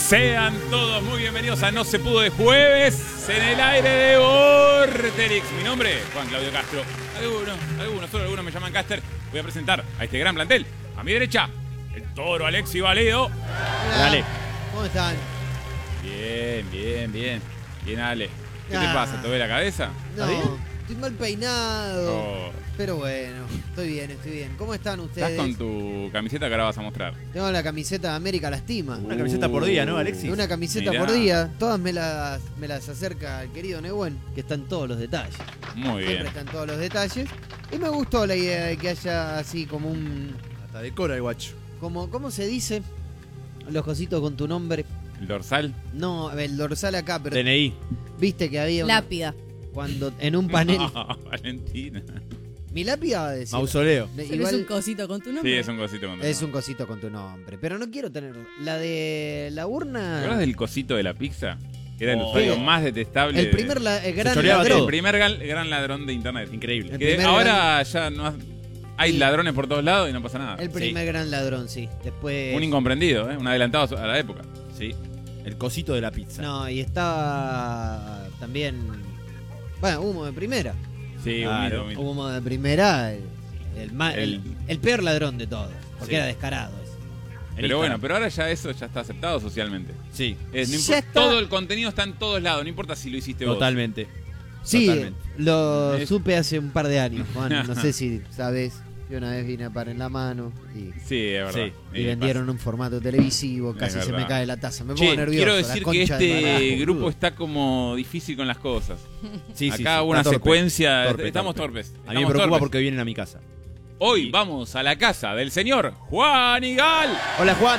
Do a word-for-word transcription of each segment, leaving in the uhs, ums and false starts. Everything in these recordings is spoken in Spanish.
Sean todos muy bienvenidos a No Se Pudo de Jueves en el aire de Vorterix. Mi nombre es Juan Claudio Castro. Algunos, algunos, solo algunos me llaman Caster. Voy a presentar a este gran plantel. A mi derecha, el toro Alexi Valedo. Hola. Dale. ¿Cómo están? Bien, bien, bien. Bien, Ale. ¿Qué Ah. te pasa? ¿Te ve la cabeza? No, bien? estoy mal peinado. Oh. Pero bueno, estoy bien, estoy bien. ¿Cómo están ustedes? Estás con tu camiseta que ahora vas a mostrar. Tengo la camiseta de América Lastima. Una camiseta por día, ¿no, Alexis? Una camiseta Mirá. por día. Todas me las, me las acerca el querido Nehuen, que están todos los detalles. Muy bien. Siempre están todos los detalles. Y me gustó la idea de que haya así como un... Hasta decora el guacho. Como, ¿cómo se dice? Los cositos con tu nombre. El dorsal. No, el dorsal acá, pero D N I. viste que había una- Lápida. cuando en un panel... No, Valentina. Mi lápida va a decir. Mausoleo. De- Solo igual- es un cosito con tu nombre. Sí, es un cosito con tu Es un nombre. cosito con tu nombre. Pero no quiero tener. La de la urna. ¿Te acuerdas del cosito de la pizza? Que era el Oh. usuario Sí. más detestable. El de- primer la- el gran choreaba ladrón. El primer gal- gran ladrón de internet. Increíble. El Que primer ahora ya no ha- hay Sí. ladrones por todos lados y no pasa nada. El primer gran ladrón, sí. Después. Un incomprendido, ¿eh? Un adelantado a la época. Sí. El cosito de la pizza. No, y estaba también. Bueno, humo de primera. Sí, Claro. humilde, humilde. Humo de primera. El, el, ma- El- el- el peor ladrón de todos. Porque Sí. era descarado ese. En Pero bueno, Instagram. pero ahora ya eso ya está aceptado socialmente. Sí, Es, no Ya importa- está. Todo el contenido está en todos lados, no importa si lo hiciste vos. totalmente. Sí, Totalmente. lo Es- supe hace un par de años, Juan. No sé si sabes. Yo una vez vine a par en la mano y. Sí, es verdad. Sí. Y Eh, vendieron un formato televisivo, Es casi se verdad. me cae la taza. Me Che, pongo nervioso. quiero la decir que concha de este Maradona. grupo está como difícil con las cosas. Sí, sí, Acá sí. hubo una Está torpe. secuencia. Torpe, estamos torpe. torpes. A mí me estamos preocupa torpes. porque vienen a mi casa. Hoy vamos a la casa del señor Juan Igal. Hola, Juan.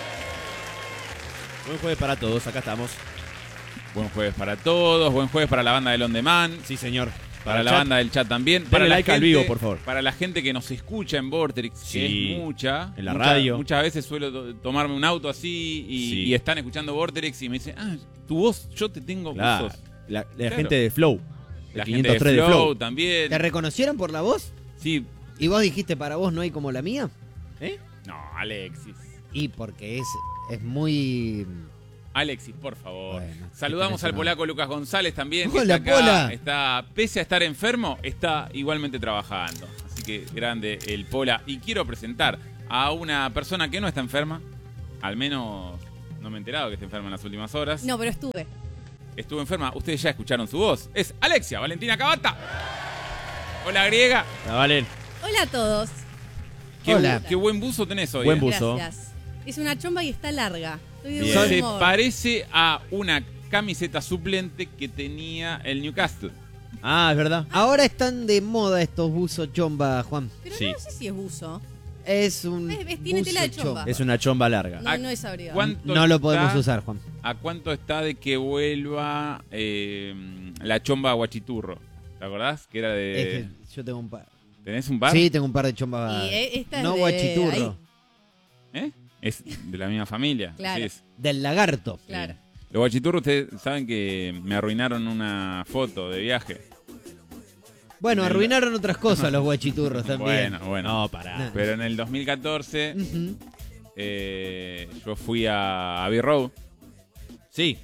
Buen jueves para todos. Acá estamos. Buen jueves para todos, buen jueves para la banda del On Demand, Sí, señor. para el la chat. banda del chat también. Denle Para la like al gente- vivo, por favor. Para la gente que nos escucha en Vorterix, Sí. que es mucha. En la mucha- radio. Muchas veces suelo to- tomarme un auto así y, Sí. y están escuchando Vorterix y me dicen, ah, tu voz, yo te tengo Claro. vos sos. La, la Claro. gente de Flow. La El gente de quinientos tres Flow, de Flow. también. ¿Te reconocieron por la voz? Sí. ¿Y vos dijiste para vos no hay como la mía? ¿Eh? No, Alexis. Y porque es, es muy... Alexis, por favor. Bueno, Saludamos ¿qué al tenés polaco Lucas González también. que Hola, está acá, Pola. Está, pese a estar enfermo, está igualmente trabajando. Así que grande el Pola. Y quiero presentar a una persona que no está enferma. Al menos no me he enterado que esté enferma en las últimas horas. No, pero estuve. Estuvo enferma. Ustedes ya escucharon su voz. Es Alexia Valentina Cavata. Hola, griega. La Valen. Hola a todos. Qué, Hola. bu- qué buen buzo tenés hoy. Buen eh. buzo. Gracias. Es una chomba y está larga. Estoy de Bien. buen Se humor. parece a una camiseta suplente que tenía el Newcastle. Ah, es verdad. Ahora están de moda estos buzos chomba, Juan. Pero Sí. no sé si es buzo. Es un Es- es- tiene buzo tela de chomba. Es una chomba larga. No, Ah, no es abrigado. ¿Cuánto No lo podemos está- usar, Juan. ¿A cuánto está de que vuelva eh, la chomba guachiturro? ¿Te acordás? Que era de... Es que yo tengo un par. ¿Tenés un par? Sí, tengo un par de chomba. Y eh, esta es No de guachiturro. ¿Eh? Es de la misma familia. Claro. Sí, es. Del lagarto. Claro. Los guachiturros, ustedes saben que me arruinaron una foto de viaje. Bueno, Del- arruinaron otras cosas los guachiturros también. Bueno, bueno. No, pará. No. Pero en el dos mil catorce Ujú. eh, yo fui a Abbey Road. Sí,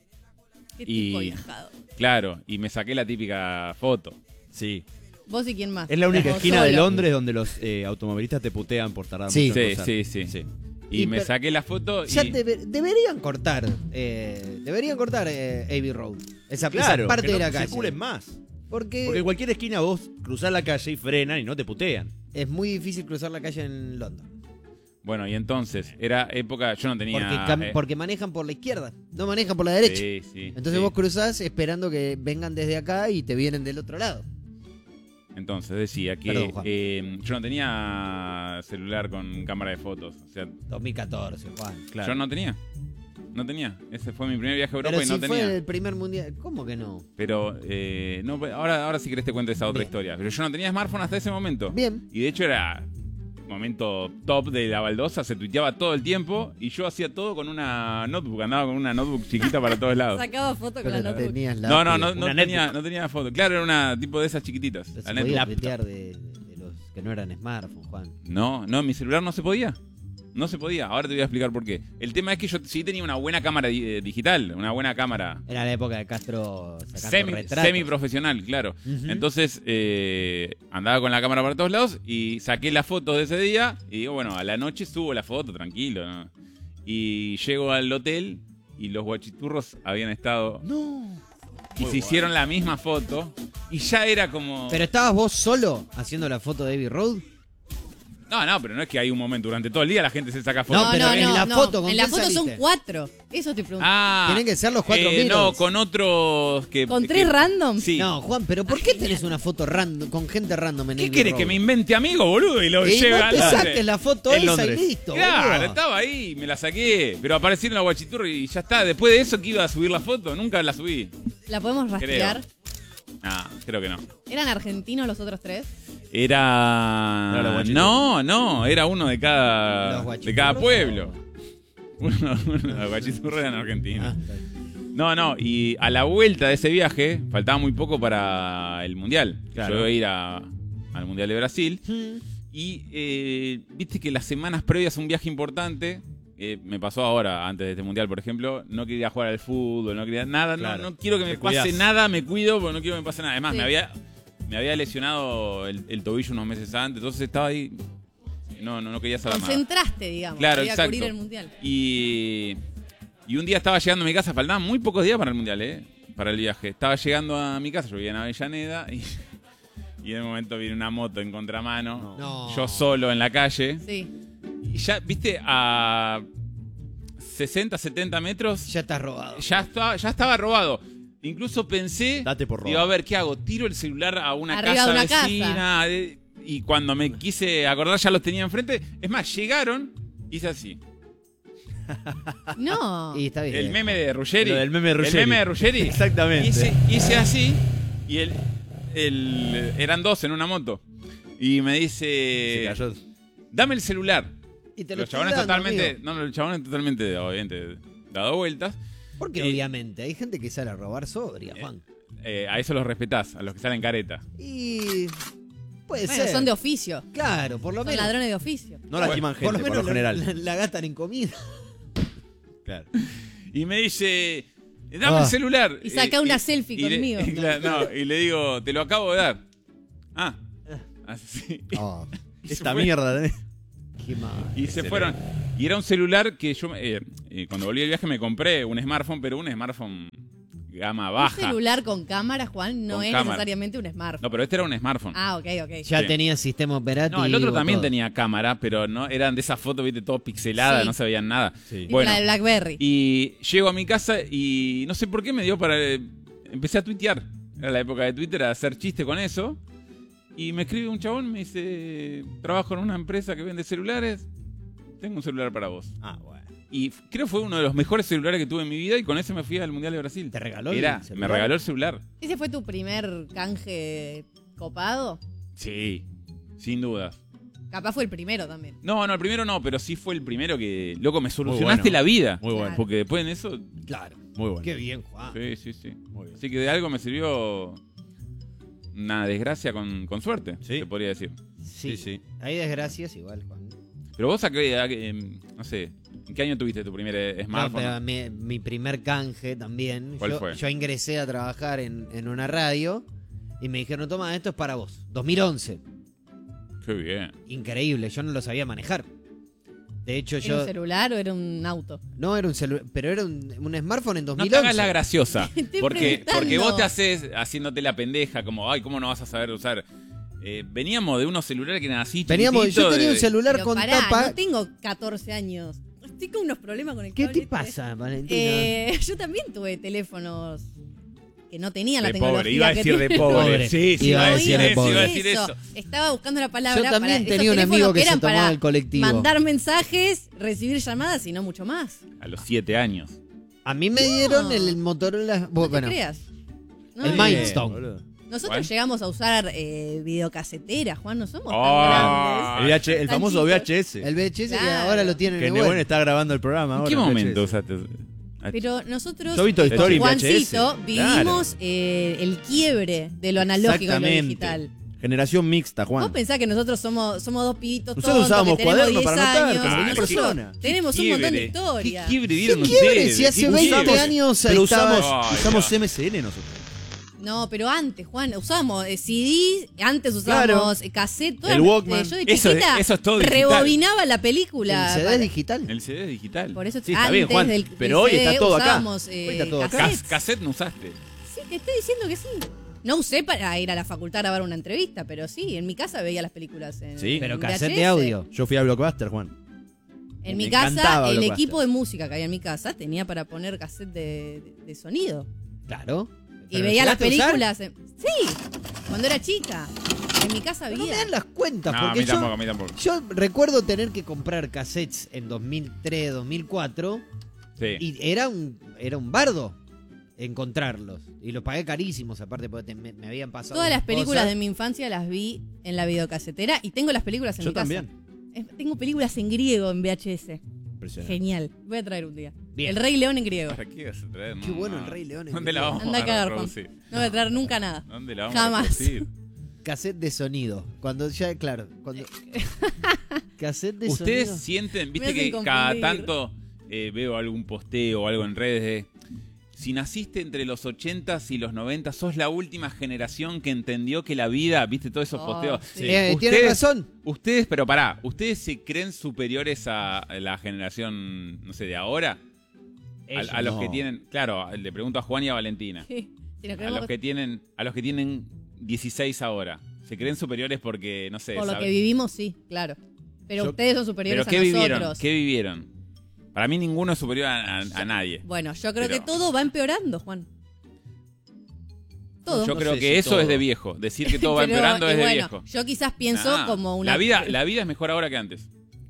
Qué Y- tipo viajado. Claro, y me saqué la típica foto. sí. Vos y quién más. Es la única Vos esquina de solo. Londres donde los eh, automovilistas te putean por tardar Sí. mucho en Sí, cruzar. sí, sí. Y, Y me pero- saqué la foto y... Ya debe- deberían cortar. eh, deberían cortar eh, Abbey Road. Esa, esa Claro, parte que de no la calle. circulen más. Porque, Porque en cualquier esquina vos cruzás la calle y frenan y no te putean. es muy difícil cruzar la calle en London. Bueno, y entonces, era época... Yo no tenía... Porque, cam- eh, porque manejan por la izquierda, no manejan por la derecha. Sí, sí. Entonces sí. vos cruzás esperando que vengan desde acá y te vienen del otro lado. Entonces decía que Perdón, Juan. eh, yo no tenía celular con cámara de fotos. O sea, dos mil catorce, Juan. Claro. yo no tenía. No tenía. Ese fue mi primer viaje a Europa Pero y si no fue tenía. el primer mundial, ¿cómo que no? Pero eh, no, ahora, ahora sí querés te cuento esa otra Bien. historia. Pero yo no tenía smartphone hasta ese momento. Bien. Y de hecho era momento top de la baldosa, se tuiteaba todo el tiempo y yo hacía todo con una notebook, andaba con una notebook chiquita para todos lados. Sacaba foto con Pero la no notebook. tenías la. No, no, no, no Una tenía, netbook. no tenía foto. Claro, era una tipo de esas chiquititas. Se La podía netbook. tuitear de, de los que no eran smartphones, Juan. No, no, mi celular no se podía. No se podía. Ahora te voy a explicar por qué. El tema es que yo sí tenía una buena cámara di- eh, digital, una buena cámara Era la época de Castro sacando semi, retratos. semi-profesional, claro. Ujú. Entonces eh, andaba con la cámara para todos lados y saqué las fotos de ese día y digo, bueno, a la noche subo la foto, tranquilo, ¿no? Y llego al hotel y los guachiturros habían estado... No. Y se hicieron la misma foto y ya era como... ¿Pero estabas vos solo haciendo la foto de Abbey Road? No, no, pero no es que hay un momento, durante todo el día la gente se saca fotos. No, pero en la foto, ¿con En la quién foto son saliste? cuatro. Eso te pregunto. Ah, Tienen que ser los cuatro eh, No, Beatles. con otros que... ¿Con que- tres random? Sí. No, Juan, pero ¿por qué tenés una foto random con gente random en ¿Qué Abbey querés? Road? ¿Que me invente amigo, boludo? Y lo Y lleve no al te Londres. saques la foto En esa Londres. y listo, Claro, boludo. estaba ahí, me la saqué. Pero aparecieron los guachiturros y ya está. Después de eso que iba a subir la foto, nunca la subí. ¿La podemos rastrear? Ah, creo que no. ¿Eran argentinos los otros tres? Era... No, los guachiturros. No, no, era uno de cada, Los guachiturros. de cada pueblo. Uno, uno, los guachiturros eran argentinos. Ah, está bien. No, no, y a la vuelta de ese viaje, faltaba muy poco para el Mundial. Claro. Yo iba a ir a- al Mundial de Brasil. Hmm. Y eh, viste que las semanas previas a un viaje importante, eh, me pasó ahora, antes de este Mundial, por ejemplo, no quería jugar al fútbol, no quería nada. Claro. No, no quiero que me Te pase cuidás. nada, me cuido, porque no quiero que me pase nada. Además, Sí. me había me había lesionado el, el tobillo unos meses antes, entonces estaba ahí. No, no, no quería saber nada. Concentraste, digamos. Claro, Quería exacto. cubrir el mundial. Y, y un día estaba llegando a mi casa, faltaban muy pocos días para el Mundial, ¿eh? Para el viaje. Estaba llegando a mi casa, yo vivía en Avellaneda, y, y en un momento viene una moto en contramano, No. yo solo en la calle, Sí. y ya, viste, a sesenta, setenta metros, Ya estás robado. ya estaba, ya estaba robado. Incluso pensé, Date por digo, robo. a ver, ¿qué hago? Tiro el celular a una Arriba casa de una casa. vecina, eh, y cuando me quise acordar ya los tenía enfrente. Es más, llegaron, hice así. No. Y está bien. El meme de Ruggeri. Lo del meme de Ruggeri. El meme de Ruggeri. Exactamente. Hice, hice así y el, el- eran dos en una moto. Y me Se dice, cayó. dame el celular. Y te lo Los estoy chabones dando, totalmente, amigo. no, los chabones totalmente, obviamente, dado vueltas. Porque Eh, obviamente hay gente que sale a robar sobria, Juan. Eh, a eso los respetás, a los que salen careta. Y puede Bueno, ser. son de oficio. Claro, por lo Son menos. ladrones de oficio. No lastiman gente, por lo por menos lo general. La, la gastan en comida. Claro. Y me dice, dame Ah. el celular. Y saca una selfie y le- conmigo. y claro, no, y le digo, te lo acabo de dar. Ah, así. Oh, Y se Esta fue. mierda. ¿eh? qué mal. Y se fueron. Y era un celular que yo, eh, eh, cuando volví del viaje me compré un smartphone, pero un smartphone gama Un baja. celular con cámara, Juan, no Con es cámara. necesariamente un smartphone. No, pero este era un smartphone. Ah, ok, ok. Ya Sí. tenía sistema operativo. No, el otro también todo. tenía cámara, pero no eran de esas fotos, viste, todo pixeladas, Sí. no se veían nada. Sí. Tipo Bueno, la de BlackBerry. y llego a mi casa y no sé por qué me dio para... eh, empecé a tuitear. Era la época de Twitter, a hacer chiste con eso. Y me escribe un chabón, me dice, trabajo en una empresa que vende celulares, tengo un celular para vos. Ah, bueno. Y f- creo que fue uno de los mejores celulares que tuve en mi vida y con ese me fui al Mundial de Brasil. ¿Te regaló el Era, me celular? regaló el celular. ¿Ese fue tu primer canje copado? Sí, sin duda. Capaz fue el primero también. No, no, el primero no, pero sí fue el primero que, loco, me solucionaste bueno. la vida. Muy bueno. Porque después en eso, Claro. Muy bueno. Qué bien, Juan. sí, sí, sí. Muy bien. Así que de algo me sirvió una desgracia con, con suerte, Sí. se podría decir. Sí, Sí, sí. Hay desgracias igual, Juan. Pero vos, a qué, a qué, em, no sé, ¿en qué año tuviste tu primer eh, No, smartphone? pero mi, mi primer canje también. ¿Cuál yo, fue? yo ingresé a trabajar en, en una radio y me dijeron, toma, esto es para vos. dos mil once. Qué bien. Increíble, yo no lo sabía manejar. De hecho, ¿Era yo... un celular o era un auto? No era un celular, pero era un, un smartphone en dos No mil te once. hagas la graciosa. Estoy porque, preguntando. porque vos te haces haciéndote la pendeja, como, ay, ¿cómo no vas a saber usar? Eh, veníamos de unos celulares que eran así Veníamos, yo chiquititos, tenía de- un celular Pero con pará, tapa. no tengo catorce años. Estoy con unos problemas con el ¿Qué cable te este. pasa, Valentina? Eh, yo también tuve teléfonos que no tenían la de tecnología pobre, iba a que decir de tiene. pobre. Pobre. Sí, sí, Iba iba a a decir decir de eso, pobre. iba a decir eso. Estaba buscando la palabra. Yo también para esos tenía un teléfonos amigo que se eran tomaba para el colectivo. mandar mensajes, recibir llamadas y no mucho más. A los siete años. A mí me No. dieron el Motorola. No Bueno, te creas. No, el no. Mindstone. boludo. Nosotros ¿Cuál? llegamos a usar eh, videocasetera, Juan, no somos Ah. tan El, grandes. V H el Tan famoso chicos. V H S. el V H S que Claro. ahora lo tienen que en Nebuen está grabando el programa ¿En ahora. qué el V H S. momento usaste? Pero nosotros, Yo vi Toy Story en V H S. Juancito, vivimos eh, el quiebre de lo analógico y lo Exactamente. digital. Generación mixta, Juan. Vos pensás que nosotros somos, somos dos pibitos Nosotros tontos usábamos que tenemos cuadernos diez para anotar, años. como cualquier Nosotros persona. tenemos un montón de Qué historias. quiebre ¿Qué dieron quiebre? ustedes? Si hace ¿Qué veinte quiebre? años Pero estaba- usamos, Ay, usamos no. M S N nosotros. No, pero antes, Juan, usábamos eh, C D, antes usábamos eh, cassette, todas El las- Walkman. eh, yo de Eso es- chiquita eso es todo digital. rebobinaba la película. ¿El C D para- es digital? El C D digital. Por eso Sí, está antes bien, Juan, del, pero del hoy C D está todo acá. usábamos, eh, Hoy está todo acá. cassettes. Cas- cassette no usaste. Sí, te estoy diciendo que sí. No usé para ir a la facultad a grabar una entrevista, pero sí, en mi casa veía las películas en, Sí. Pero en cassette V H S. de audio. Yo fui a Blockbuster, Juan. En Me mi casa, encantaba el Blockbuster. equipo de música que había en mi casa tenía para poner cassette de, de- de sonido. Claro. Y ¿Pero veía las llegaste a usar? películas. en- Sí, cuando era chica. En mi casa Pero no me había. dan las cuentas, No, a porque mí yo, tampoco, a mí tampoco. yo recuerdo tener que comprar cassettes en dos mil tres, dos mil cuatro Sí. y era un, era un bardo encontrarlos. Y los pagué carísimos, aparte, porque te- me, me habían pasado Todas las unas películas cosas. de mi infancia las vi en la videocasetera y tengo las películas en Yo mi casa. también. Es- tengo películas en griego en V H S. Impresionante. Genial. Voy a traer un día. Bien. El Rey León en griego. ¿Para qué vas a traer? Qué bueno el Rey León en ¿Dónde la griego. vamos Anda a a cagar, Juan. reproducir? No voy a traer nunca nada. ¿Dónde la vamos Jamás. a reproducir? Cassette de sonido. Cuando ya, claro, cuando... cassette de Ustedes sonido. sienten, viste Me que hacen cada confundir. tanto eh, veo algún posteo o algo en redes de si naciste entre los ochentas y los noventas, sos la última generación que entendió que la vida, viste todos esos Oh, posteos. sí. Eh, ¿Tiene Ustedes- razón? Ustedes, pero pará, ¿ustedes se creen superiores a la generación, no sé, de ahora? A, Ellos a los no. que tienen, claro, le pregunto a Juan y a Valentina. Sí. Si nos A queremos- los que tienen, a los que tienen dieciséis ahora. ¿Se creen superiores porque, no sé, por lo saben- que vivimos, sí, claro. Pero Yo- ustedes son ¿Pero superiores qué a vivieron? nosotros. ¿Qué vivieron? Para mí ninguno es superior a, a- a nadie. Bueno, yo creo Pero- que todo va empeorando, Juan. Todo. Yo No creo sé que si eso todo. es de viejo. Decir que todo va Pero, empeorando y es de bueno, viejo. Yo quizás pienso Ah, como una. La vida, la vida es mejor ahora que antes.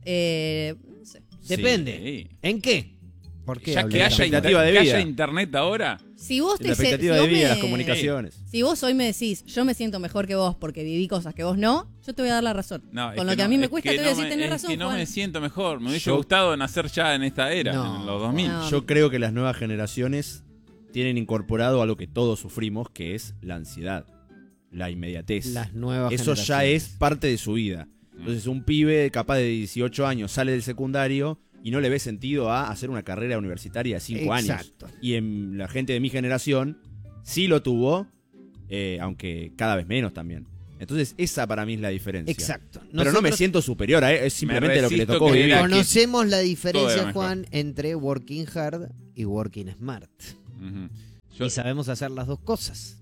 Eh, no sé. Depende. Sí. ¿En qué? ¿Por qué? Ya hablé que de haya, tanto? inter- expectativa de que vida. haya internet ahora. Si vos te La se- expectativa si de vos vida, me- las comunicaciones. Si vos hoy me decís, yo me siento mejor que vos porque viví cosas que vos no, yo te voy a dar la razón. No, es Con lo que a no, mí me es cuesta, que te voy a no decir, me- tenés es razón, que no Juan. me siento mejor. Me hubiese Yo- gustado nacer ya en esta era, No. en los dos mil. No. Yo creo que las nuevas generaciones tienen incorporado algo que todos sufrimos, que es la ansiedad, la inmediatez. Las nuevas Eso ya generaciones. es parte de su vida. Entonces un pibe capaz de dieciocho años sale del secundario y no le ve sentido a hacer una carrera universitaria de cinco años. Exacto. Y en la gente de mi generación sí lo tuvo, eh, aunque cada vez menos también. Entonces esa para mí es la diferencia. Exacto. Pero no me Nosotros siento superior a él, es simplemente lo que le resisto tocó que vivir. era- conocemos la todo era diferencia, mejor. Juan, entre working hard y working smart. Ujú. Yo- Y sabemos hacer las dos cosas.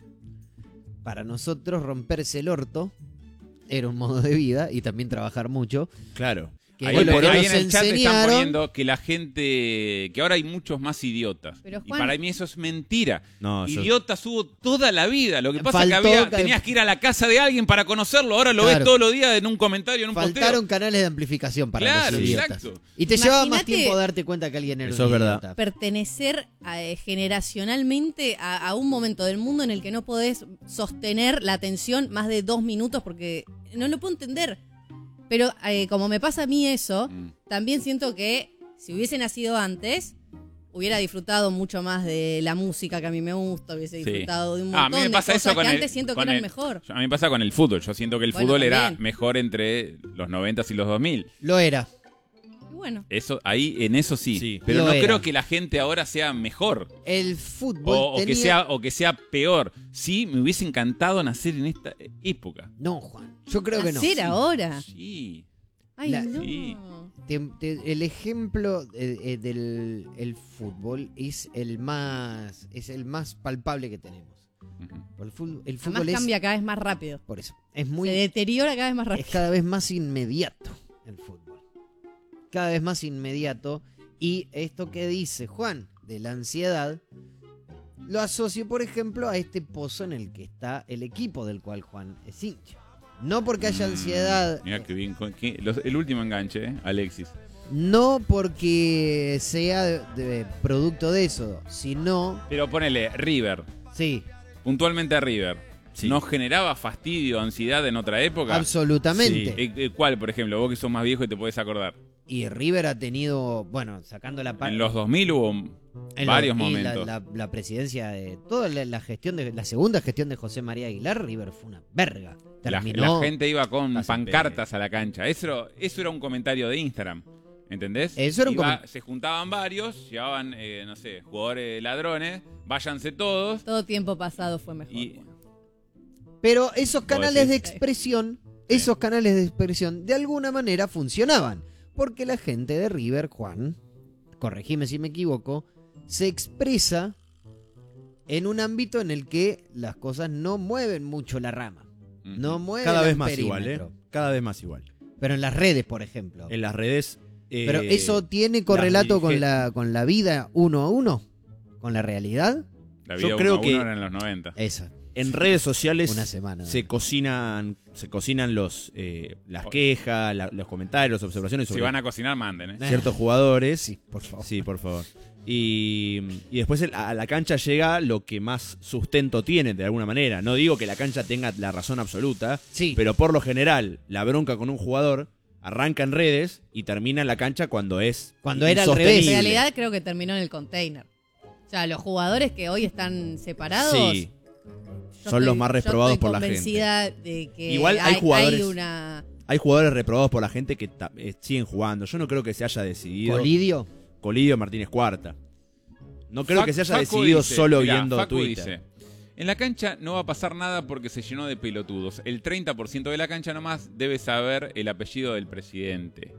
Para nosotros romperse el orto era un modo de vida y también trabajar mucho. Claro. Que Ahí, fue lo ahí que en nos el chat están enseñaron. poniendo que la gente, que ahora hay muchos más idiotas. Pero, y Juan- para mí eso es mentira. No, yo- Idiotas hubo toda la vida. Lo que pasa es que Faltó había, que- tenías que ir a la casa de alguien para conocerlo. Ahora lo Claro. ves todos los días en un comentario, en un Faltaron posteo. canales de amplificación para Claro, los idiotas. exacto. Y te llevaba más Imagínate- tiempo darte cuenta que alguien era Eso un es verdad. idiota. Pertenecer a, eh, generacionalmente a, a un momento del mundo en el que no podés sostener la atención más de dos minutos porque no lo puedo entender. Pero eh, como me pasa a mí eso, Mm. también siento que si hubiese nacido antes, hubiera disfrutado mucho más de la música que a mí me gusta, hubiese Sí. disfrutado de un Ah, a montón mí me pasa de eso cosas con que el, antes siento que con eran el- mejor. A mí me pasa con el fútbol. Yo siento que el Bueno, fútbol era también. mejor entre los noventas y los dos mil. Lo era. Y bueno, Eso, ahí, en eso sí. Sí. Pero Lo no era. creo que la gente ahora sea mejor. El fútbol O, o que tenía- sea, o que sea peor. Sí, me hubiese encantado nacer en esta época. No, Juan. Yo creo que no. hacer ahora. Sí. Ay, La- no. Sí. Te- te- el ejemplo eh, eh, del el fútbol es el más es el más palpable que tenemos. Ujú. Por El fútbol, el Además fútbol es cambia cada vez más rápido. por eso. Es muy Se deteriora cada vez más es rápido. cada vez más inmediato el fútbol. Cada vez más inmediato. Y esto que dice Juan de la ansiedad, lo asocio, por ejemplo, a este pozo en el que está el equipo del cual Juan es hincha. No porque haya Mm, ansiedad, Mirá que bien. con- que- los- el último enganche, ¿eh? Alexis. no porque sea de- de producto de eso, sino, Pero ponele, River. sí, Puntualmente River. Sí. ¿No generaba fastidio, ansiedad en otra época? absolutamente. Sí. Eh, eh, ¿Cuál, por ejemplo? Vos que sos más viejo y te podés acordar. Y River ha tenido, bueno, sacando la parte... En los dos mil hubo En varios lo- y momentos. La, la- la presidencia de toda la, la gestión de la segunda gestión de José María Aguilar, River fue una verga. La, Terminó. la gente iba con Casi pancartas a la cancha. Eso, era- eso era un comentario de Instagram. ¿Entendés? Eso era un Iba- comen- se juntaban varios, llevaban, eh, no sé, jugadores ladrones, váyanse todos. Todo tiempo pasado fue mejor. Y- Juan. Pero esos canales de decís? expresión, esos canales de expresión, de alguna manera funcionaban. Porque la gente de River, Juan, corregime si me equivoco, se expresa en un ámbito en el que las cosas no mueven mucho la rama. Ujú. No mueven Cada el vez más igual, ¿eh? perímetro. Cada vez más igual. Pero en las redes, por ejemplo. En las redes... eh, Pero eso tiene correlato con dirige- la, con la vida uno a uno, con la realidad. La Yo vida creo uno a que- uno era en los noventa. Esa, En redes sociales una semana. se cocinan se cocinan los eh, las quejas, la- los comentarios, las observaciones Si sobre van a cocinar, manden, ¿eh? ciertos jugadores. Sí, por favor. Sí, por favor. Y, y después el- a la cancha llega lo que más sustento tiene, de alguna manera. No digo que la cancha tenga la razón absoluta, Sí. pero por lo general, la bronca con un jugador arranca en redes y termina en la cancha cuando es Cuando era al insostenible. revés. En realidad creo que terminó en el container. O sea, los jugadores que hoy están separados... Sí, yo son los estoy- más yo reprobados estoy por la convencida de que Igual hay jugadores- una... hay jugadores reprobados por la gente que ta- eh, siguen jugando. Yo no creo que se haya decidido Colidio. Colidio Martínez Cuarta. No creo Fac- que se haya Facu decidido dice, solo mirá, viendo Facu Twitter. dice, en la cancha no va a pasar nada porque se llenó de pelotudos. El treinta por ciento de la cancha nomás debe saber el apellido del presidente.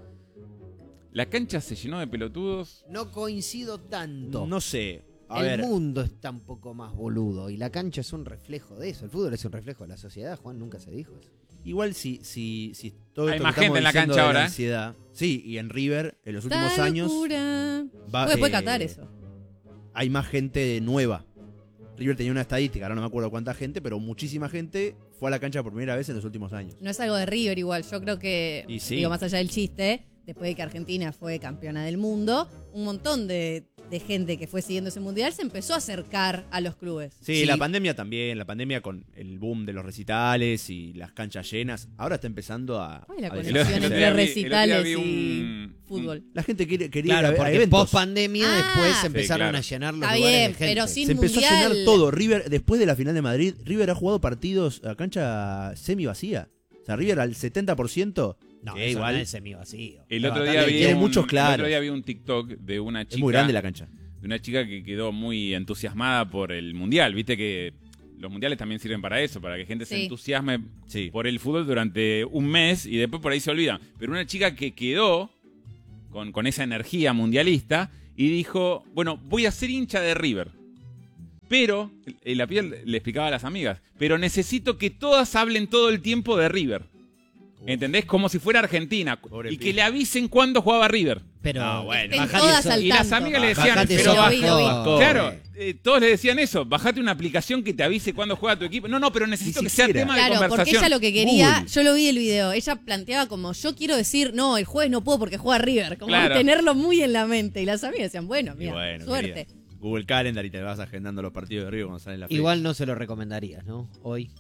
¿La cancha se llenó de pelotudos? No coincido tanto. No sé. A el ver, mundo está un poco más boludo y la cancha es un reflejo de eso. El fútbol es un reflejo de la sociedad. Juan, nunca se dijo eso. igual si, si, si todo Hay esto más que estamos gente en la diciendo cancha de ahora, ¿eh? ansiedad. Sí, y en River, en los últimos ¡Ta años, locura! va, Puede, puede eh, catar eso. hay más gente nueva. River tenía una estadística, ahora no me acuerdo cuánta gente, pero muchísima gente fue a la cancha por primera vez en los últimos años. No es algo de River igual. Yo creo que, Y sí. digo, más allá del chiste, después de que Argentina fue campeona del mundo, un montón de, de gente que fue siguiendo ese mundial se empezó a acercar a los clubes. Sí, Sí. la pandemia también, la pandemia con el boom de los recitales y las canchas llenas, ahora está empezando a... Ay, la a conexión desaparecer. entre día vi- el otro recitales día vi y un- fútbol. La gente quiere, quería ir Claro, a, a porque eventos. post pandemia Ah. después Sí, se empezaron claro. a llenar los Está lugares bien, de gente. pero sin Se empezó mundial. a llenar todo. River, después de la final de Madrid, River ha jugado partidos a cancha semi vacía. O sea, River al setenta por ciento. No, que eso igual no es semivacío. El Es otro día bastante- vi tiene un, muchos el claros. otro día vi un TikTok de una chica, Es muy grande la cancha. de una chica que quedó muy entusiasmada por el mundial. Viste que los mundiales también sirven para eso, para que gente se Sí. entusiasme Sí. por el fútbol durante un mes y después por ahí se olvidan. Pero una chica que quedó con, con esa energía mundialista y dijo, bueno, voy a ser hincha de River. Pero, eh, la piel le explicaba a las amigas, pero necesito que todas hablen todo el tiempo de River. ¿Entendés? Como si fuera Argentina. Pobre Y que pibe. le avisen cuándo jugaba River. Pero No, bueno. Estén bajate todas eso- al Y las tanto. amigas le decían, Bajate pero eso lo vi, lo vi. bajo. claro, eh, todos le decían eso, bajate una aplicación que te avise cuándo juega tu equipo. No, no, pero necesito Ni que sea siquiera. tema de Claro, porque conversación. ella lo que quería, Google. yo lo vi el video, ella planteaba como, yo quiero decir, no, el jueves no puedo porque juega River, como Claro. tenerlo muy en la mente. Y las amigas decían, bueno, Y mira, bueno, suerte. querida, Google Calendar y te vas agendando los partidos de River cuando salen la fecha. igual no se lo recomendarías, ¿no? Hoy.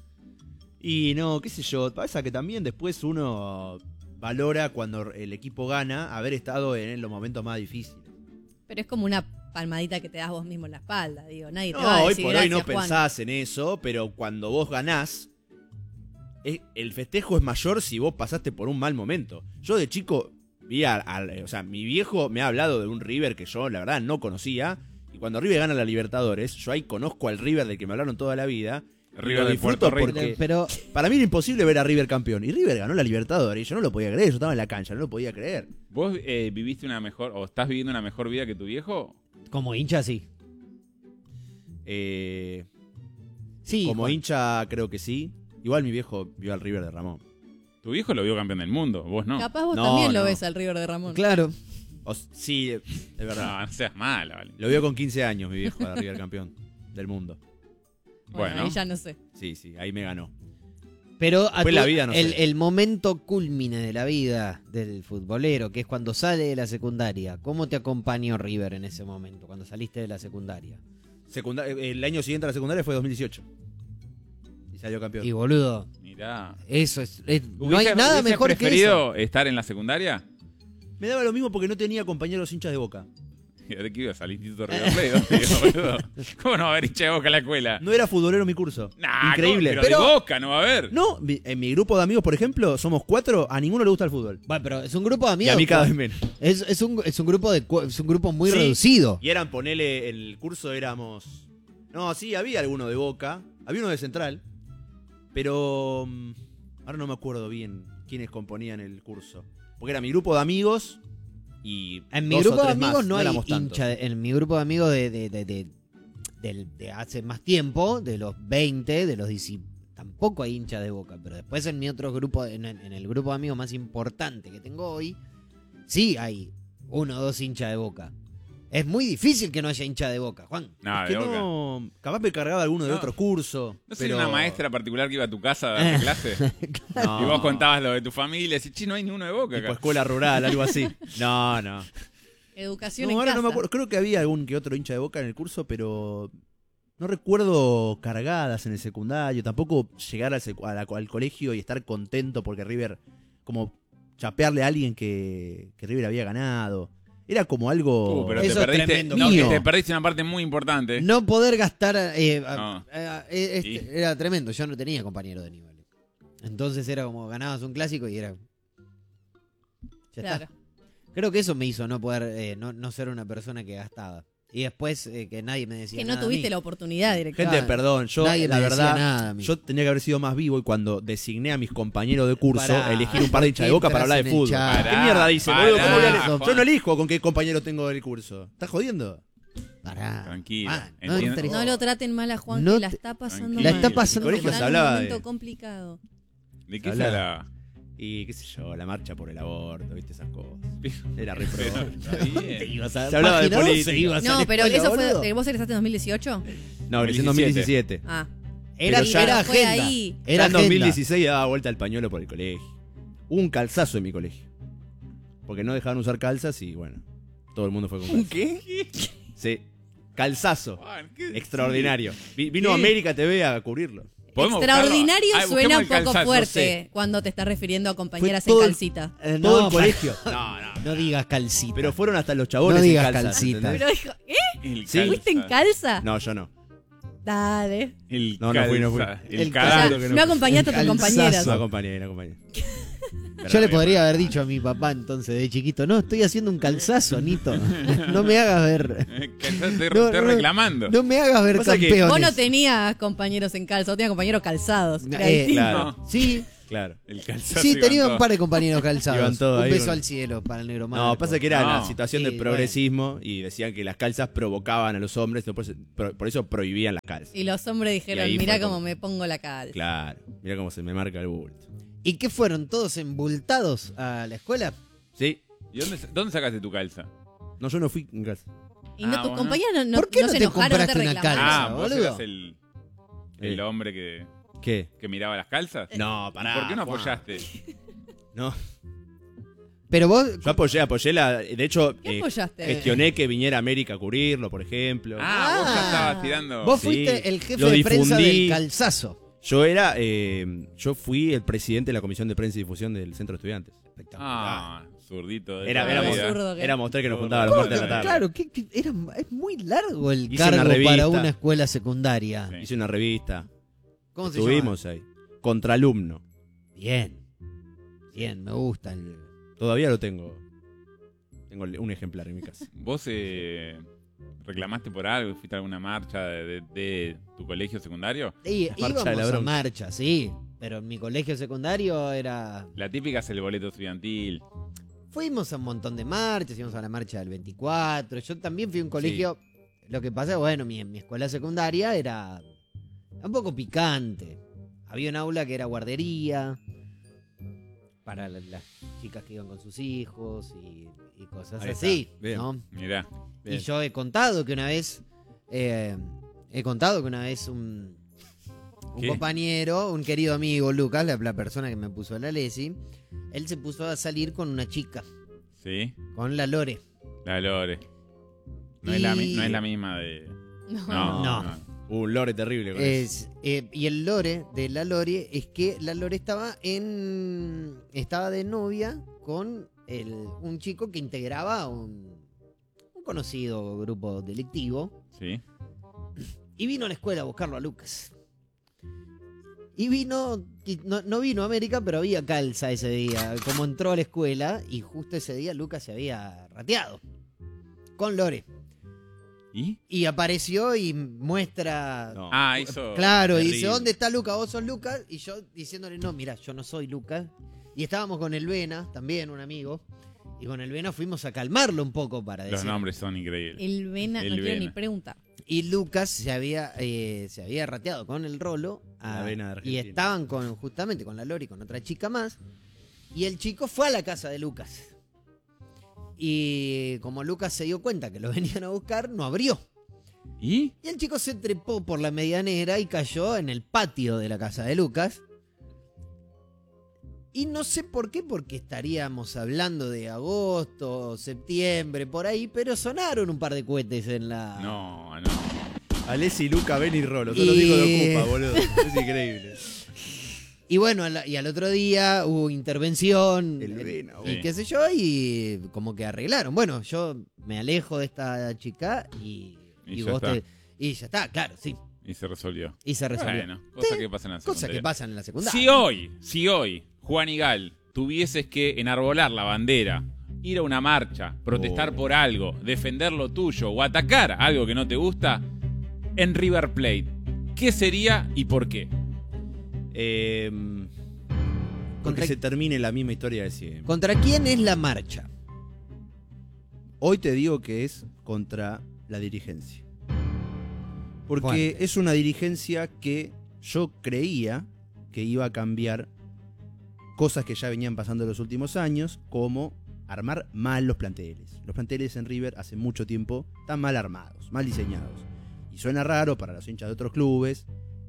Y no, qué sé yo, pasa que también después uno valora cuando el equipo gana haber estado en los momentos más difíciles. Pero es como una palmadita que te das vos mismo en la espalda, digo, nadie te No, va a hoy decir por hoy no "Gracias, Juan". pensás en eso, pero cuando vos ganás, es- el festejo es mayor si vos pasaste por un mal momento. Yo de chico vi al, al- o sea, mi viejo me ha hablado de un River que yo la verdad no conocía, y cuando River gana la Libertadores, yo ahí conozco al River del que me hablaron toda la vida. y River lo de disfruto Puerto Rico. porque Pero para mí era imposible ver a River campeón. Y River ganó la Libertadores y yo no lo podía creer, yo estaba en la cancha, no lo podía creer. ¿Vos eh, viviste una mejor, o estás viviendo una mejor vida que tu viejo? como hincha, sí. Eh, Sí, como Juan. hincha creo que sí. Igual mi viejo vio al River de Ramón. Tu viejo lo vio campeón del mundo, vos no. Capaz vos No, también lo no. ves al River de Ramón. Claro. O s- sí, es verdad. No, no seas mala, vale. Lo vio con quince años mi viejo a River campeón del mundo. Bueno, Bueno. ahí ya no sé. Sí, sí, ahí me ganó. Pero a Después tu- la vida, no el, sé. el momento culmine de la vida del futbolero, que es cuando sale de la secundaria, ¿cómo te acompañó River en ese momento, cuando saliste de la secundaria? Secunda- el año siguiente a la secundaria fue dos mil dieciocho. Y salió campeón. Y boludo, Mirá. eso es, es- no hay ¿Hubiese- nada hubiese mejor que eso. preferido estar en la secundaria? Me daba lo mismo porque no tenía compañeros hinchas de Boca. ¿Y ahora qué ibas al Instituto River Plate? Digo, boludo. ¿Cómo no va a haber hincha de Boca en la escuela? No era futbolero mi curso. Nah, Increíble. ¿cómo? Pero, Pero, de Boca no va a haber. no, mi- en mi grupo de amigos, por ejemplo, somos cuatro, a ninguno le gusta el fútbol. Bueno, pero es un grupo de Y amigos. a mí cada vez pues. menos. Es, es, un, es un grupo de cu- es un grupo muy Sí. reducido. Y eran, ponele, en el curso éramos... No, sí, había alguno de Boca, había uno de Central, pero mm, ahora no me acuerdo bien quiénes componían el curso. Porque era mi grupo de amigos y En mi dos o grupo de tres más, amigos no hay éramos tantos. hincha. de- En mi grupo de amigos de, de, de, de- del- de hace más tiempo, de los veinte, de los diez, tampoco hay hincha de Boca. Pero después en mi otro grupo, en, el- en el grupo de amigos más importante que tengo hoy, sí hay uno o dos hinchas de Boca. Es muy difícil que no haya hincha de Boca, Juan. No, Es de que Boca. no, capaz me cargaba alguno de No. otro curso. ¿No sería pero... una maestra particular que iba a tu casa a darte clase? No. Y vos contabas lo de tu familia. Y decís, che, no hay ni uno de Boca Tipo acá. escuela rural, algo así. No, no. Educación No, en ahora casa. no me acuerdo. Creo que había algún que otro hincha de Boca en el curso, pero no recuerdo cargadas en el secundario. Tampoco llegar al, secu- a la- al colegio y estar contento porque River, como chapearle a alguien que, que River había ganado. Era como algo... Uh, pero Eso te es perdiste, tremendo. no, que Mío. te perdiste una parte muy importante. No poder gastar. eh, a- No. a- eh, este- Y- Era tremendo. Yo no tenía compañero de nivel. Entonces era como ganabas un clásico y era. Ya Claro. está. Creo que eso me hizo no poder. eh, no, no ser una persona que gastaba. Y después eh, que nadie me decía Que nada no a tuviste mí. la oportunidad directamente. Gente, perdón, yo Nadie la me decía verdad, nada a mí. yo tenía que haber sido más vivo y cuando designé a mis compañeros de curso, Pará, elegí un par de hinchas de ¿por qué Boca para hablar de entras en el fútbol. chat? ¿Qué Pará, mierda dice, pará, boludo? ¿Cómo voy a ele- Juan. Yo no elijo con qué compañero tengo del curso. ¿Estás jodiendo? Pará. Tranquilo. Ah, no Entiendo. entres- No lo traten mal a Juan, No que la te- está pasando Tranquilo. La mal. está pasando En el colegio Está se en hablaba un de- momento complicado. ¿De qué se Hablaba. hablaba? Y qué sé yo, la marcha por el aborto, viste esas cosas. Era re Pero, pro. está bien. Te ibas a Se hablaba de página doce, política. ibas a No, la pero escuela, eso boludo. fue. eh, ¿Vos egresaste en dos mil dieciocho? No, recién dos mil diecisiete. Ah. Era, Pero ya- era Fue agenda. ahí. Ya Era en dos mil agenda. dieciséis daba vuelta el pañuelo por el colegio. Hubo un calzazo en mi colegio. Porque no dejaban usar calzas y bueno, todo el mundo fue con calzas. ¿Qué? Sí, calzazo. Juan, ¿qué? Extraordinario. Vi- Vino ¿Qué? América T V a cubrirlo. ¿Podemos Extraordinario buscarlo? Ah, suena un busquemos el poco calzado, fuerte no sé. cuando te estás refiriendo a compañeras Fue todo en el- calcita. Eh, Todo no, el colegio. No, no. No digas calcita. Pero fueron hasta los chabones No en digas calzas, calcita. ¿entendés? Pero dijo, ¿eh? El Sí. ¿Fuiste en calza? No, yo no. Dale. El No, no fui, no fui. calza, El El O sea, cadáver. que no. no acompañaste a tus El compañeras. calzazo. No acompañé, no acompañé. Yo le podría haber dicho a mi papá entonces de chiquito, no, estoy haciendo un calzazo, Anito. No me hagas ver. Que yo estoy, No, estoy no, reclamando. No me hagas ver Pasa que campeones. Vos no tenías compañeros en calza, vos tenías compañeros calzados. Era Eh, distinto. Claro, Sí, claro. El calzazo sí, iban tenía todos. un par de compañeros calzados. Iban todos Un ahí, beso bueno. al cielo para el negro Marco. No, pasa que era No. la situación Sí, del progresismo y decían que las calzas provocaban a los hombres, entonces, por, por eso prohibían las calzas. Y los hombres Y dijeron, ahí mirá fue cómo como- me pongo la calza. Claro, mira cómo se me marca el bulto. ¿Y qué fueron? ¿Todos embultados a la escuela? Sí, ¿Y dónde, dónde sacaste tu calza? no, yo no fui en calza. Y no, Ah, tus bueno. compañeros no, no, ¿Por qué no no se te enojaron, no te compraste una reclamaron. calza? Ah, vos boludo. eras el, el Eh. hombre que, ¿Qué? que miraba las calzas. No, ¿Y pará. ¿Por qué no Juan. apoyaste? No, Pero vos, yo apoyé, apoyé la. De hecho, ¿Qué eh, apoyaste? gestioné que viniera América a cubrirlo, por ejemplo. Ah, vos ya Ah. estabas tirando. vos Sí, fuiste el jefe lo de prensa difundí. del calzazo. Yo era. eh, yo fui el presidente de la Comisión de Prensa y Difusión del Centro de Estudiantes. Ah, zurdito. de Era, toda la éramos, vida. Zurdo que- éramos tres que nos Zurdo. juntábamos a las cuatro de la tarde. Claro, que, que era, es muy largo el Hice cargo una revista. para una escuela secundaria. Sí. Hice una revista. ¿Cómo se Estuvimos ahí. Contraalumno. llama? Bien. Bien, me gusta. el- Todavía lo tengo. Tengo un ejemplar en mi casa. ¿Vos eh, reclamaste por algo? ¿Fuiste a alguna marcha de, de- de tu colegio secundario? Y, Marcha de la íbamos a bronca. marcha, sí. Pero en mi colegio secundario era. La típica es el boleto estudiantil. Fuimos a un montón de marchas, íbamos a la marcha del veinticuatro. Yo también fui a un colegio. Lo que pasa, bueno, mi, mi escuela secundaria era un poco picante. Había un aula que era guardería para la- las chicas que iban con sus hijos y, y cosas Ahí así. está, bien. ¿no? Mirá. Bien. Y yo he contado que una vez. eh, he contado que una vez un, un ¿Qué? compañero, un querido amigo, Lucas, la, la persona que me puso la Lesi, él se puso a salir con una chica, Sí, con la Lore. la Lore. No, Y- es, la, mi- no es la misma de... No. No, No. no. Un lore terrible con eso. Es, eh, y el lore de la Lore es que la Lore estaba en. Estaba de novia con el, un chico que integraba un, un conocido grupo delictivo. Sí. Y vino a la escuela a buscarlo a Lucas. Y vino, no, no vino a América, pero había calza ese día. Como entró a la escuela y justo ese día Lucas se había rateado. Con Lore. ¿Y? Y apareció y muestra... No. Ah, hizo... Claro, y terrible. dice, ¿dónde está Lucas? ¿Vos sos Lucas? Y yo diciéndole, no, mira, yo no soy Lucas. Y estábamos con el Vena, también un amigo. Y con el Vena fuimos a calmarlo un poco para decir. Los nombres son increíbles. El Vena, El no quiero Vena. ni preguntar. Y Lucas se había, eh, se había rateado con el Rolo. La a- Vena de y Argentina. estaban con, justamente con la Lori, con otra chica más. Y el chico fue a la casa de Lucas. Y como Lucas se dio cuenta que lo venían a buscar, no abrió. ¿Y? Y el chico se trepó por la medianera y cayó en el patio de la casa de Lucas. Y no sé por qué, porque estaríamos hablando de agosto, septiembre, por ahí, pero sonaron un par de cohetes en la... No, no. Alessi, Luca, Ben y Rolo. Todos Y- los hijos de Ocupa, boludo. Es increíble. Y bueno, al- y al otro día hubo intervención. El eh, Vena, y sí. qué sé yo, y como que arreglaron. Bueno, yo me alejo de esta chica y... Y y ya vos está. te- y ya está, claro, sí. Y se resolvió. Y se resolvió. Bueno, cosas Sí, que pasan en la Cosas que secundaria. pasan en la secundaria. Si hoy, si hoy, Juan Igal, tuvieses que enarbolar la bandera, ir a una marcha, protestar Oh. por algo, defender lo tuyo o atacar algo que no te gusta, en River Plate, ¿qué sería y por qué? Eh, Contra- porque se termine la misma historia de siempre. ¿Contra quién es la marcha? Hoy te digo que es contra la dirigencia. Porque Fuerte. es una dirigencia que yo creía que iba a cambiar cosas que ya venían pasando en los últimos años, como armar mal los planteles. Los planteles en River hace mucho tiempo están mal armados, mal diseñados. Y suena raro para los hinchas de otros clubes,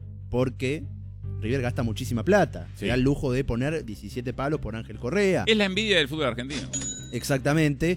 porque River gasta muchísima plata. Sí. Se da el lujo de poner diecisiete palos por Ángel Correa. Es la envidia del fútbol argentino. Exactamente.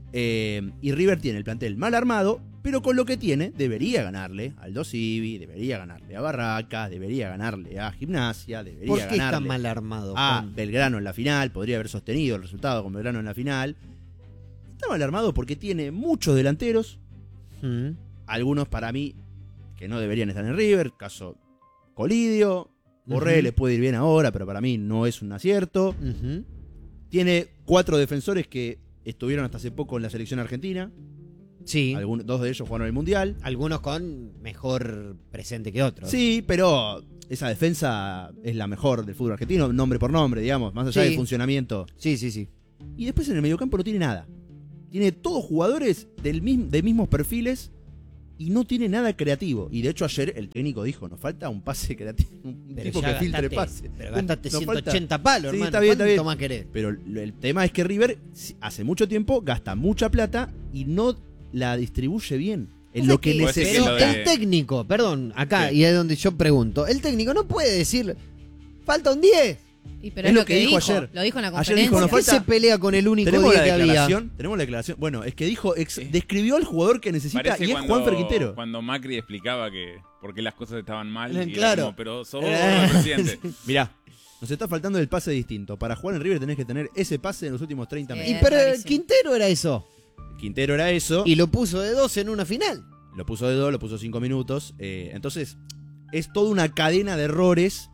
Eh, y River tiene el plantel mal armado, pero con lo que tiene debería ganarle al Aldo Civi, debería ganarle a Barracas, debería ganarle a Gimnasia, debería ¿Por qué está ganarle mal armado, a Juan? Belgrano en la final, podría haber sostenido el resultado con Belgrano en la final. Está mal armado porque tiene muchos delanteros, Mm. algunos para mí que no deberían estar en River, caso Colidio, Borré Ujú. le puede ir bien ahora, pero para mí no es un acierto. Ujú. Tiene cuatro defensores que estuvieron hasta hace poco en la selección argentina. Sí. Algunos, dos de ellos jugaron el Mundial. Algunos con mejor presente que otros. Sí, pero esa defensa es la mejor del fútbol argentino, nombre por nombre, digamos, más allá Sí. del funcionamiento. Sí, sí, sí. Y después en el mediocampo no tiene nada. Tiene todos jugadores del mismo, de mismos perfiles y no tiene nada creativo. Y de hecho ayer el técnico dijo, nos falta un pase creativo, un Pero tipo ya que filtre gastaste- pase. Pero Un- gastaste nos ciento falta- ochenta palos, Sí, hermano. está bien, está ¿Cuánto bien. más querés? Pero el tema es que River si- hace mucho tiempo gasta mucha plata y no la distribuye bien. En O lo sea que que- Puede ser que necesita. lo Pero de- el técnico, perdón, acá, Sí. y es donde yo pregunto, el técnico no puede decir, falta un diez. Y pero Es lo que dijo ayer. Lo dijo en la Ayer conferencia. dijo, ¿Por nos qué falta- se pelea con el único Tenemos diez la que había? declaración, tenemos la declaración. Bueno, es que dijo, ex- describió al jugador que necesita Parece y es cuando, Juanfer Quintero. cuando Macri explicaba que por qué las cosas estaban mal. Eh, Y era claro. como, pero sos vos Eh. el presidente. Mirá, nos está faltando el pase distinto. Para jugar en River tenés que tener ese pase en los últimos treinta Sí. Y minutos. pero rarísimo. Quintero era eso. Quintero era eso. Y lo puso de dos en una final. Lo puso de dos, lo puso cinco minutos. eh, entonces, es toda una cadena de errores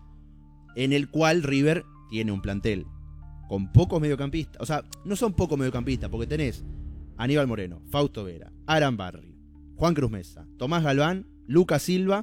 en el cual River tiene un plantel con pocos mediocampistas. O sea, no son pocos mediocampistas, porque tenés Aníbal Moreno, Fausto Vera, Aran Barri, Juan Cruz Mesa, Tomás Galván, Lucas Silva,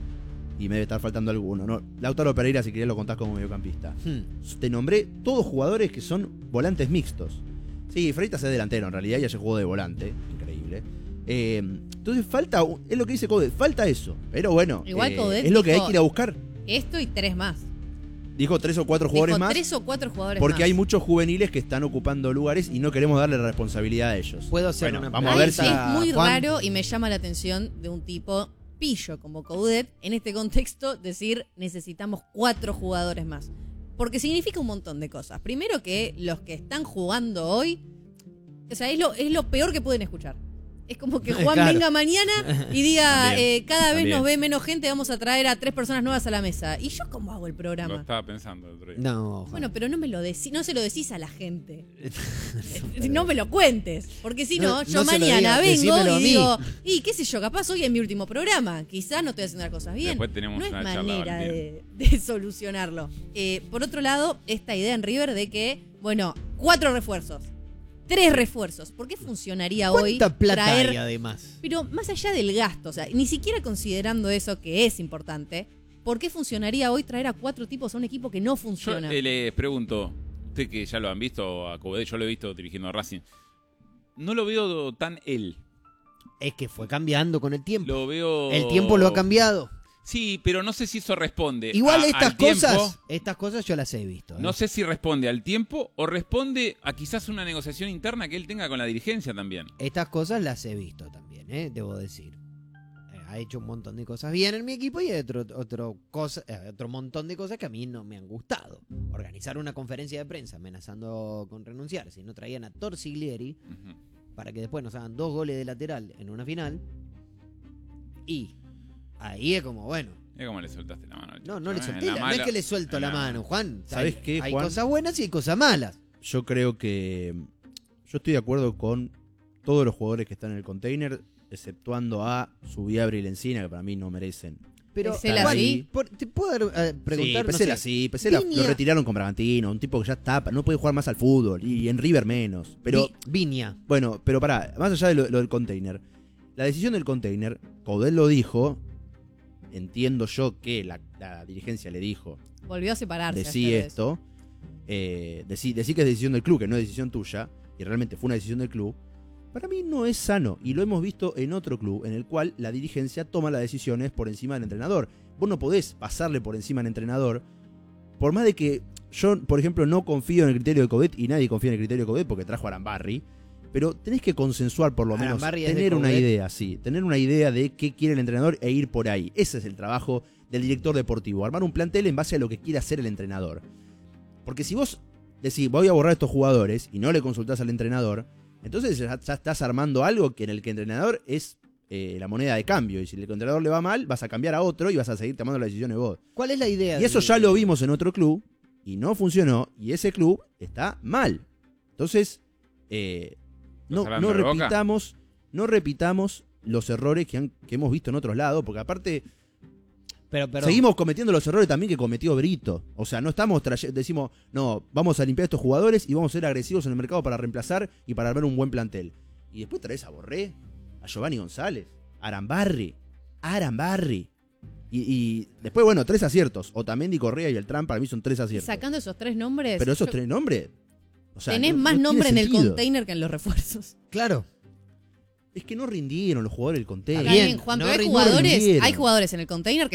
y me debe estar faltando alguno, ¿no? Lautaro Pereira, si querés lo contás como mediocampista. Hmm. Te nombré todos jugadores que son volantes mixtos. Sí, Freitas es delantero en realidad y ayer jugó de volante. Increíble. Eh, entonces falta, un- es lo que dice Coudet, falta eso. Pero bueno, Igual eh, Coudet es lo que hay dijo- que ir a buscar. Esto y tres más. Dijo tres o cuatro jugadores Dijo más. tres o cuatro jugadores Porque más. hay muchos juveniles que están ocupando lugares y no queremos darle la responsabilidad a ellos. Puedo hacer Bueno, una vamos a ver Es, si- pregunta, es muy Juan? raro y me llama la atención de un tipo pillo como Coudet en este contexto decir necesitamos cuatro jugadores más. Porque significa un montón de cosas. Primero que los que están jugando hoy, o sea, es lo, es lo peor que pueden escuchar. Es como que Juan Claro. venga mañana y diga, También, eh, cada vez también. nos ve menos gente, vamos a traer a tres personas nuevas a la mesa. ¿Y yo cómo hago el Lo programa? estaba pensando el otro día. No, Juan. Bueno, pero no me lo decís, no se lo decís a la gente. No me lo cuentes, porque si no, No, yo no se lo mañana digas, vengo decímelo a y mí. digo, y qué sé yo, capaz hoy es mi último programa, quizás no estoy haciendo las cosas bien. Después tenemos no es una charla, manera Valentina. de, de solucionarlo. Eh, por otro lado, esta idea en River de que, bueno, cuatro refuerzos, tres refuerzos. ¿Por qué funcionaría hoy ¿Cuánta plata traer? hay además? Pero más allá del gasto, o sea, ni siquiera considerando eso que es importante, ¿por qué funcionaría hoy traer a cuatro tipos a un equipo que no Yo funciona? eh, les pregunto, usted que ya lo han visto, a Cobedé, yo lo he visto dirigiendo a Racing, no lo veo tan él. Es que fue cambiando con el tiempo. Lo veo... El tiempo lo ha cambiado. Sí, pero no sé si eso responde Igual a- estas al tiempo. cosas, estas cosas yo las he visto. ¿eh? No sé si responde al tiempo o responde a quizás una negociación interna que él tenga con la dirigencia también. Estas cosas las he visto también, ¿eh? Debo decir. Eh, ha hecho un montón de cosas bien en mi equipo y hay otro, otro, cosa, eh, otro montón de cosas que a mí no me han gustado. Organizar una conferencia de prensa amenazando con renunciar si no traían a Torsiglieri Ujú. para que después nos hagan dos goles de lateral en una final. Y ahí es como, bueno, Es como le soltaste la mano al no, chico, no le ¿eh? solté, En la- no mala- es que le suelto en la mano, Juan. ¿Sabés hay, qué, Hay Juan? cosas buenas y hay cosas malas. Yo creo que yo estoy de acuerdo con todos los jugadores que están en el container, exceptuando a Subiabri y Lencina, que para mí no merecen. Pero, Pesela Juan, sí. por- ¿te puedo dar, eh, preguntar? Sí, no Pesela sé, sí, Pesela Viña- lo retiraron con Bragantino, un tipo que ya está, no puede jugar más al fútbol, y en River menos. Pero, Vi- Viña. bueno, pero pará, más allá de lo, lo del container, la decisión del container, Caudel lo dijo, entiendo yo que la, la dirigencia le dijo, Volvió a separarse. decí ayer de eso. esto, eh, decí, decí que es decisión del club, que no es decisión tuya, y realmente fue una decisión del club, para mí no es sano, y lo hemos visto en otro club, en el cual la dirigencia toma las decisiones por encima del entrenador. Vos no podés pasarle por encima al entrenador, por más de que yo, por ejemplo, no confío en el criterio de Coudet, y nadie confía en el criterio de Coudet porque trajo a Arambarri, pero tenés que consensuar por lo menos, Arambarri es de tener una Coudet. idea, sí, tener una idea de qué quiere el entrenador e ir por ahí. Ese es el trabajo del director deportivo, armar un plantel en base a lo que quiere hacer el entrenador. Porque si vos decís, voy a borrar a estos jugadores y no le consultás al entrenador, entonces ya, ya estás armando algo que en el que el entrenador es eh, la moneda de cambio. Y si el entrenador le va mal, vas a cambiar a otro y vas a seguir tomando las decisiones vos. ¿Cuál es la idea? Y eso de- ya lo vimos en otro club y no funcionó. Y ese club está mal. Entonces, eh, no, ¿Estás hablando no de Boca? repitamos, no repitamos los errores que, han- que hemos visto en otros lados, porque aparte Pero, perdón. seguimos cometiendo los errores también que cometió Brito. O sea, no estamos traye- decimos, no, vamos a limpiar a estos jugadores y vamos a ser agresivos en el mercado para reemplazar y para armar un buen plantel. Y después traes a Borré, a Giovanni González, a Arambarri, a Arambarri. Y, y después, bueno, tres aciertos. Otamendi, Correa y el Trump para mí son tres aciertos. Sacando esos tres nombres. Pero esos yo- tres nombres. O sea, tenés no- más no tiene nombre en el sentido. container que en los refuerzos. Claro. Es que no rindieron los jugadores del container. Está Bien, bien, Juan, no pero hay rin- no jugadores, rindieron. hay jugadores en el container que